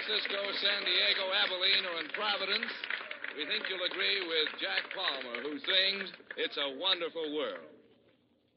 Francisco, San Diego, Abilene, or in Providence, we think you'll agree with Jack Palmer, who sings, It's a Wonderful World.